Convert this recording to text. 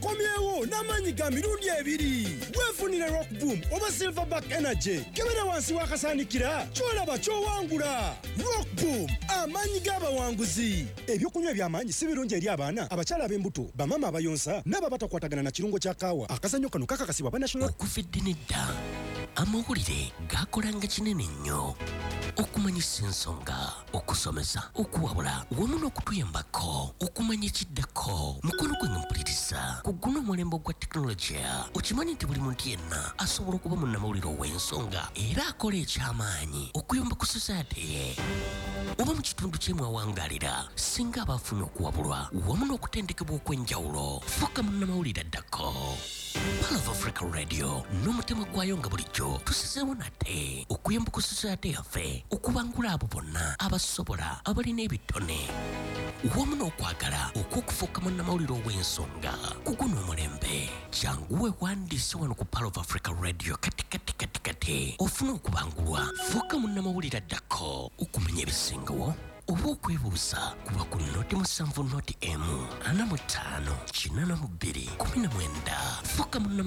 akomyewo n'amanyi ga mirundi ebiri. Weefunire Rock Boom oba Silverback Energy. Kebera wansi wakasanikira kyolaba kyowangula. Rock Boom amanyi g'abawanguzi. Ebyokunywa eby'amaanyi si birungi eri abaana, abakyala ab'embuto, bamama abayonsa n'ababatakwatagana na kirungo kya kaawa. Akazannyo kano kakakasibwa ba National okufedde nedda amawulire gakolanga kinene nnyo okumanyisa ensonga okusomesa okuwabula wamu n'okutuyambako okumanya ekiddako mukono gwe mpuliriza ku guno omulembe gwa tekinologiya okimanyi nti buli muntu yenna asobola okuba munnamawulire ow'ensonga era akola eky'amaanyi okuyamba ku society ye oba mu kitundu kyemwawangalira singa abafuna okuwabulwa wamu n'okutendekebwa okw'enjawulo fuuka munnamawulire addako Pearl of Africa Radio n'omutima gwayo nga bulijjo tusizeewo nate okuyamba ku society yaffe okubangula abo bonna abasobola abalina ebitone wamu n'okwagala okw'okufuuka munnamawulire ow'ensonga ku guno omulembe jangu weewandiise wano ku Pearl of Africa Radio kati ofuna okubangulwa fuuka munnamawulire addako okumanya ebisingawo oba okwebuuza kuba ku noti 7 noti M 45 42 19 fuuka